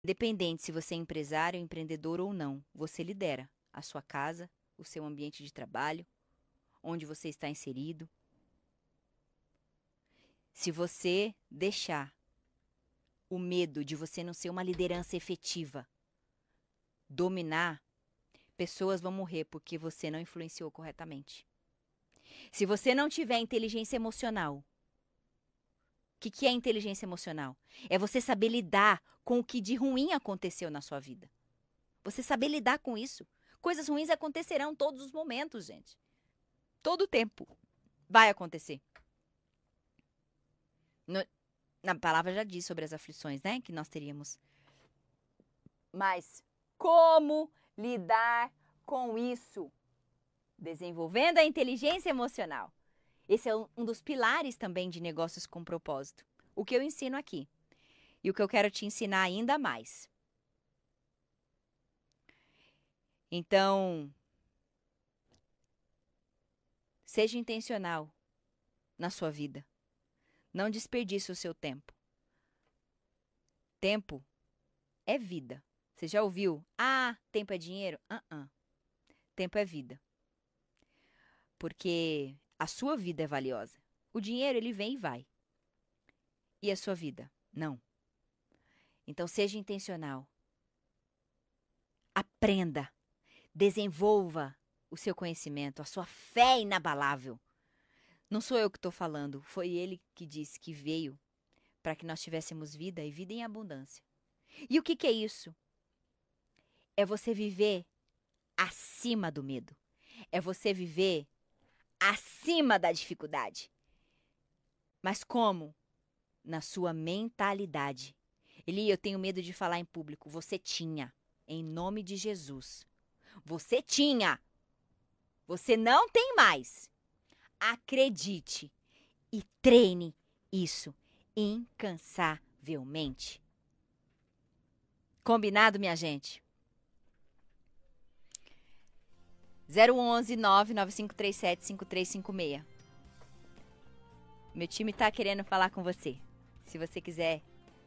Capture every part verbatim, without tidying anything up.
Independente se você é empresário, empreendedor ou não, você lidera a sua casa, o seu ambiente de trabalho, onde você está inserido. Se você deixar o medo de você não ser uma liderança efetiva dominar, pessoas vão morrer porque você não influenciou corretamente. Se você não tiver inteligência emocional, o que, que é inteligência emocional? É você saber lidar com o que de ruim aconteceu na sua vida. Você saber lidar com isso. Coisas ruins acontecerão todos os momentos, gente. Todo o tempo vai acontecer. No, na palavra já diz sobre as aflições, né? Que nós teríamos. Mas como lidar com isso? Desenvolvendo a inteligência emocional. Esse é um dos pilares também de negócios com propósito. O que eu ensino aqui. E o que eu quero te ensinar ainda mais. Então, seja intencional na sua vida. Não desperdice o seu tempo. Tempo é vida. Você já ouviu? Ah, tempo é dinheiro? Uh-uh. Tempo é vida. Porque a sua vida é valiosa. O dinheiro, ele vem e vai. E a sua vida? Não. Então, seja intencional. Aprenda. Desenvolva o seu conhecimento, a sua fé inabalável. Não sou eu que estou falando, foi ele que disse que veio para que nós tivéssemos vida e vida em abundância. E o que, que é isso? É você viver acima do medo. É você viver acima da dificuldade. Mas como? Na sua mentalidade. Eli, eu tenho medo de falar em público. Você tinha, em nome de Jesus. Você tinha. Você não tem mais. Acredite e treine isso incansavelmente. Combinado, minha gente? zero onze, nove nove cinco três sete, cinco três cinco seis. Meu time tá querendo falar com você. Se você quiser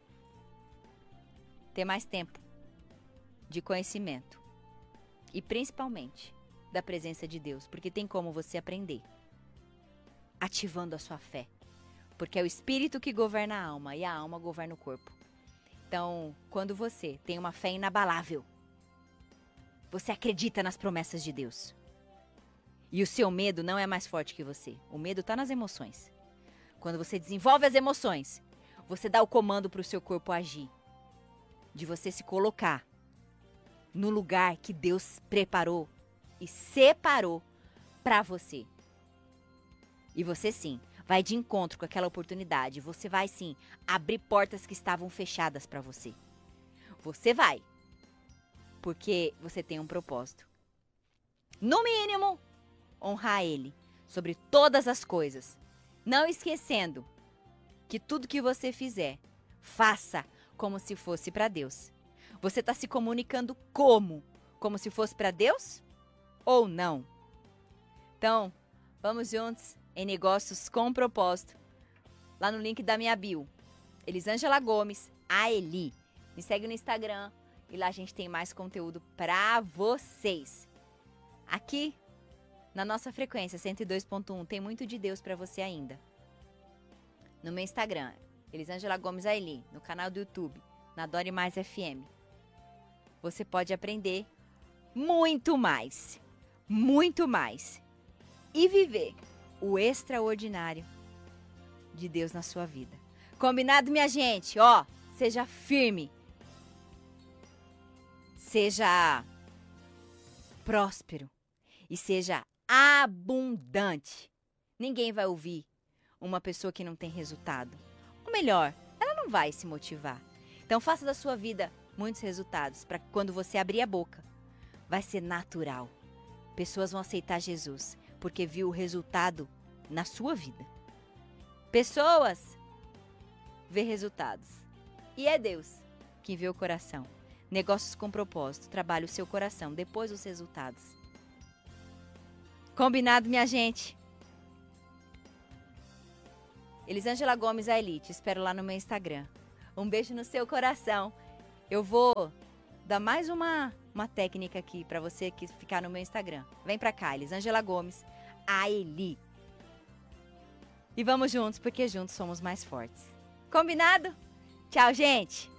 ter mais tempo de conhecimento e principalmente da presença de Deus, porque tem como você aprender ativando a sua fé, porque é o espírito que governa a alma e a alma governa o corpo. Então, quando você tem uma fé inabalável, você acredita nas promessas de Deus. E o seu medo não é mais forte que você. O medo está nas emoções. Quando você desenvolve as emoções, você dá o comando para o seu corpo agir. De você se colocar no lugar que Deus preparou e separou para você. E você sim, vai de encontro com aquela oportunidade. Você vai sim abrir portas que estavam fechadas para você. Você vai. Porque você tem um propósito. No mínimo, honrar Ele sobre todas as coisas. Não esquecendo que tudo que você fizer, faça como se fosse para Deus. Você está se comunicando como? Como se fosse para Deus? Ou não? Então, vamos juntos em negócios com propósito. Lá no link da minha bio. Elisângela Gomes, a Eli. Me segue no Instagram. E lá a gente tem mais conteúdo para vocês. Aqui, na nossa frequência cento e dois ponto um, tem muito de Deus para você ainda. No meu Instagram, Elisângela Gomes Aeli. No canal do YouTube, na Dore Mais F M. Você pode aprender muito mais. Muito mais. E viver o extraordinário de Deus na sua vida. Combinado, minha gente? Ó, seja firme. Seja próspero e seja abundante. Ninguém vai ouvir uma pessoa que não tem resultado. Ou melhor, ela não vai se motivar. Então faça da sua vida muitos resultados para que quando você abrir a boca, vai ser natural. Pessoas vão aceitar Jesus porque viu o resultado na sua vida. Pessoas vê resultados. E é Deus que vê o coração. Negócios com propósito. Trabalhe o seu coração, depois os resultados. Combinado, minha gente? Elisângela Gomes, a Elite. Espero lá no meu Instagram. Um beijo no seu coração. eu vou dar mais uma, uma técnica aqui pra você que ficar no meu Instagram. Vem pra cá, Elisângela Gomes, a Eli. E vamos juntos, porque juntos somos mais fortes. Combinado? Tchau, gente!